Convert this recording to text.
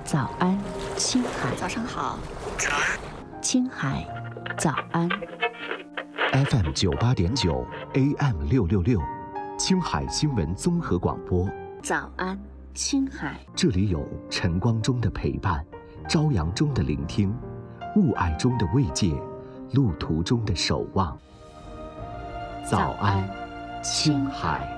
早安，青海。 早上好。早安， 青海。早安。 FM 98.9 AM 666，青海新闻综合广播。 早安，青海。 这里有晨光中的陪伴，朝阳中的聆听，雾霭中的慰藉，路途中的守望。早安，青海。